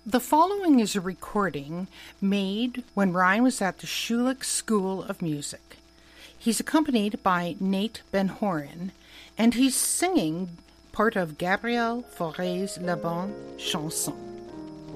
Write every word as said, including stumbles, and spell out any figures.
The following is a recording made when Ryan was at the Schulich School of Music. He's accompanied by Nate Ben-Horan, and he's singing part of Gabriel Fauré's La Bonne Chanson.